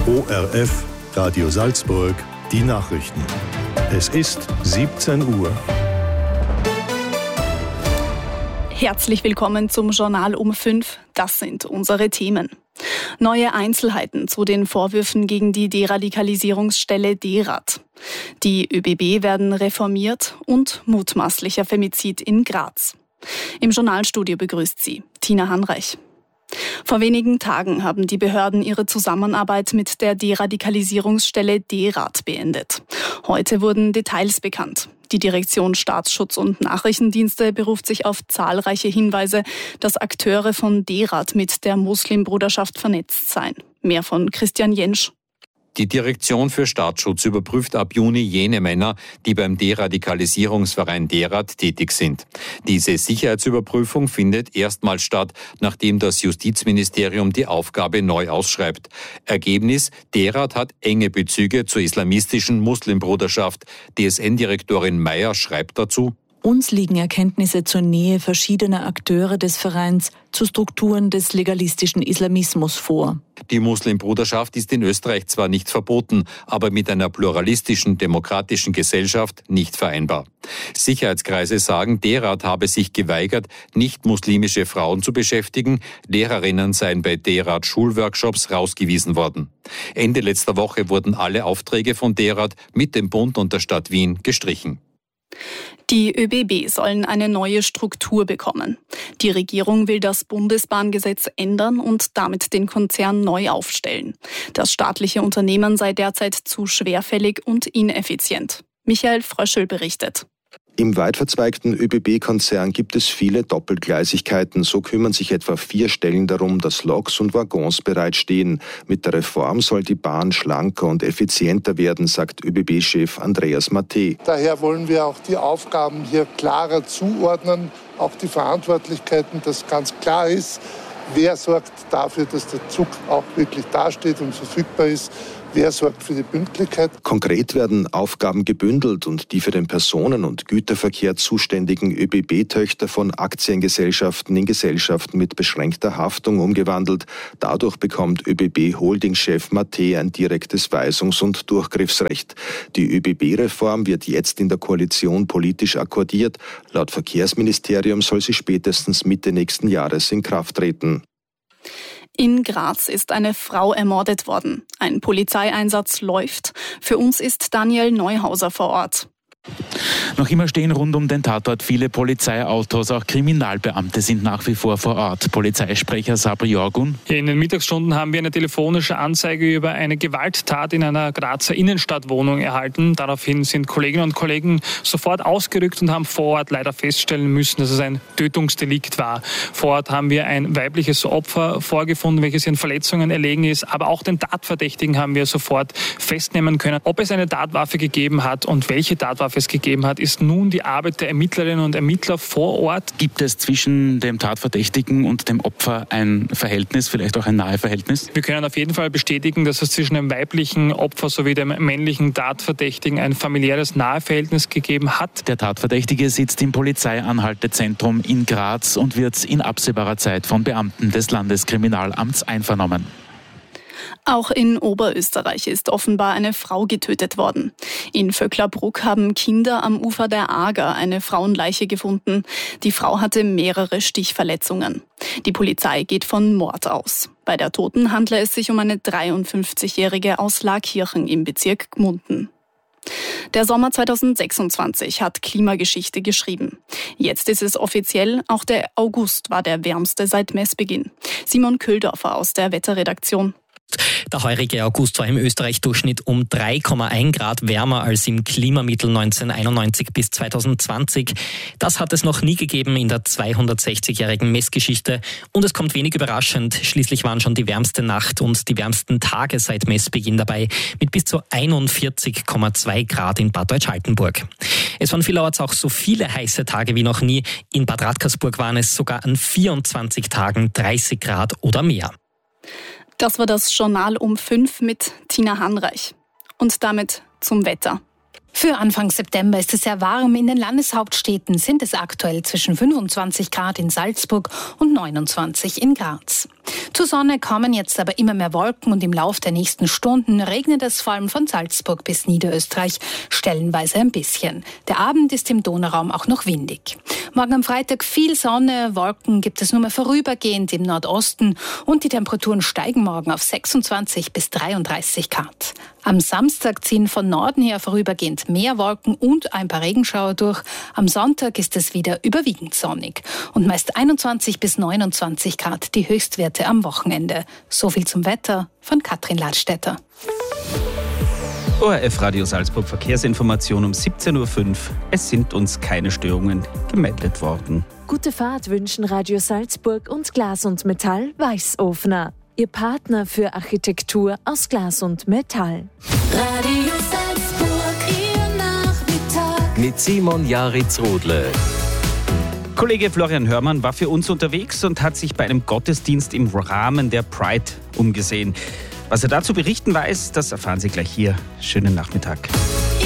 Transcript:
ORF, Radio Salzburg, die Nachrichten. Es ist 17 Uhr. Herzlich willkommen zum Journal um 5. Das sind unsere Themen. Neue Einzelheiten zu den Vorwürfen gegen die Deradikalisierungsstelle DERAD. Die ÖBB werden reformiert und mutmaßlicher Femizid in Graz. Im Journalstudio begrüßt sie Tina Hanreich. Vor wenigen Tagen haben die Behörden ihre Zusammenarbeit mit der Deradikalisierungsstelle DERAD beendet. Heute wurden Details bekannt. Die Direktion Staatsschutz und Nachrichtendienste beruft sich auf zahlreiche Hinweise, dass Akteure von DERAD mit der Muslimbruderschaft vernetzt seien. Mehr von Christian Jentsch. Die Direktion für Staatsschutz überprüft ab Juni jene Männer, die beim Deradikalisierungsverein DERAD tätig sind. Diese Sicherheitsüberprüfung findet erstmals statt, nachdem das Justizministerium die Aufgabe neu ausschreibt. Ergebnis: DERAD hat enge Bezüge zur islamistischen Muslimbruderschaft. DSN-Direktorin Meyer schreibt dazu: Uns liegen Erkenntnisse zur Nähe verschiedener Akteure des Vereins zu Strukturen des legalistischen Islamismus vor. Die Muslimbruderschaft ist in Österreich zwar nicht verboten, aber mit einer pluralistischen, demokratischen Gesellschaft nicht vereinbar. Sicherheitskreise sagen, DERAD habe sich geweigert, nicht-muslimische Frauen zu beschäftigen. Lehrerinnen seien bei DERAD Schulworkshops rausgewiesen worden. Ende letzter Woche wurden alle Aufträge von DERAD mit dem Bund und der Stadt Wien gestrichen. Die ÖBB sollen eine neue Struktur bekommen. Die Regierung will das Bundesbahngesetz ändern und damit den Konzern neu aufstellen. Das staatliche Unternehmen sei derzeit zu schwerfällig und ineffizient. Michael Fröschel berichtet. Im weit verzweigten ÖBB-Konzern gibt es viele Doppelgleisigkeiten. So kümmern sich etwa 4 Stellen darum, dass Loks und Waggons bereitstehen. Mit der Reform soll die Bahn schlanker und effizienter werden, sagt ÖBB-Chef Andreas Matte. Daher wollen wir auch die Aufgaben hier klarer zuordnen, auch die Verantwortlichkeiten, dass ganz klar ist, wer sorgt dafür, dass der Zug auch wirklich dasteht und verfügbar ist. Wer sorgt für die Pünktlichkeit? Konkret werden Aufgaben gebündelt und die für den Personen- und Güterverkehr zuständigen ÖBB-Töchter von Aktiengesellschaften in Gesellschaften mit beschränkter Haftung umgewandelt. Dadurch bekommt ÖBB-Holding-Chef Matte ein direktes Weisungs- und Durchgriffsrecht. Die ÖBB-Reform wird jetzt in der Koalition politisch akkordiert. Laut Verkehrsministerium soll sie spätestens Mitte nächsten Jahres in Kraft treten. In Graz ist eine Frau ermordet worden. Ein Polizeieinsatz läuft. Für uns ist Daniel Neuhauser vor Ort. Noch immer stehen rund um den Tatort viele Polizeiautos, auch Kriminalbeamte sind nach wie vor vor Ort. Polizeisprecher Sabri Jorgun. In den Mittagsstunden haben wir eine telefonische Anzeige über eine Gewalttat in einer Grazer Innenstadtwohnung erhalten. Daraufhin sind Kolleginnen und Kollegen sofort ausgerückt und haben vor Ort leider feststellen müssen, dass es ein Tötungsdelikt war. Vor Ort haben wir ein weibliches Opfer vorgefunden, welches ihren Verletzungen erlegen ist, aber auch den Tatverdächtigen haben wir sofort festnehmen können. Ob es eine Tatwaffe gegeben hat und welche Tatwaffe es gegeben hat, ist nun die Arbeit der Ermittlerinnen und Ermittler vor Ort. Gibt es zwischen dem Tatverdächtigen und dem Opfer ein Verhältnis, vielleicht auch ein Naheverhältnis? Wir können auf jeden Fall bestätigen, dass es zwischen dem weiblichen Opfer sowie dem männlichen Tatverdächtigen ein familiäres Naheverhältnis gegeben hat. Der Tatverdächtige sitzt im Polizeianhaltezentrum in Graz und wird in absehbarer Zeit von Beamten des Landeskriminalamts einvernommen. Auch in Oberösterreich ist offenbar eine Frau getötet worden. In Vöcklerbruck haben Kinder am Ufer der Ager eine Frauenleiche gefunden. Die Frau hatte mehrere Stichverletzungen. Die Polizei geht von Mord aus. Bei der Toten handle es sich um eine 53-Jährige aus Laakirchen im Bezirk Gmunden. Der Sommer 2026 hat Klimageschichte geschrieben. Jetzt ist es offiziell, auch der August war der wärmste seit Messbeginn. Simon Köhldorfer aus der Wetterredaktion. Der heurige August war im Österreich-Durchschnitt um 3,1 Grad wärmer als im Klimamittel 1991 bis 2020. Das hat es noch nie gegeben in der 260-jährigen Messgeschichte. Und es kommt wenig überraschend. Schließlich waren schon die wärmste Nacht und die wärmsten Tage seit Messbeginn dabei, mit bis zu 41,2 Grad in Bad Deutsch-Altenburg. Es waren vielerorts auch so viele heiße Tage wie noch nie. In Bad Radkersburg waren es sogar an 24 Tagen 30 Grad oder mehr. Das war das Journal um 5 mit Tina Hanreich. Und damit zum Wetter. Für Anfang September ist es sehr warm. In den Landeshauptstädten sind es aktuell zwischen 25 Grad in Salzburg und 29 in Graz. Zur Sonne kommen jetzt aber immer mehr Wolken und im Lauf der nächsten Stunden regnet es vor allem von Salzburg bis Niederösterreich stellenweise ein bisschen. Der Abend ist im Donauraum auch noch windig. Morgen am Freitag viel Sonne, Wolken gibt es nur mehr vorübergehend im Nordosten und die Temperaturen steigen morgen auf 26 bis 33 Grad. Am Samstag ziehen von Norden her vorübergehend mehr Wolken und ein paar Regenschauer durch. Am Sonntag ist es wieder überwiegend sonnig und meist 21 bis 29 Grad die Höchstwerte am Wochenende. So viel zum Wetter von Katrin Ladstätter. ORF Radio Salzburg Verkehrsinformation um 17.05 Uhr. Es sind uns keine Störungen gemeldet worden. Gute Fahrt wünschen Radio Salzburg und Glas und Metall Weißofner. Ihr Partner für Architektur aus Glas und Metall. Radio Salzburg, Ihr Nachmittag. Mit Simon Jaritz-Rodle. Kollege Florian Hörmann war für uns unterwegs und hat sich bei einem Gottesdienst im Rahmen der Pride umgesehen. Was er dazu berichten weiß, das erfahren Sie gleich hier. Schönen Nachmittag.